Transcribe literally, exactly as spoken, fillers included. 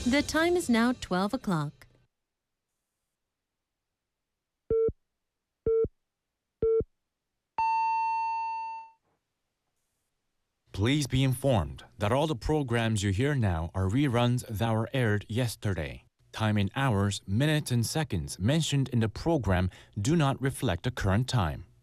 The time is now twelve o'clock. Please be informed that all the programs you hear now are reruns that were aired yesterday. Time in hours, minutes, and seconds mentioned in the program do not reflect the current time.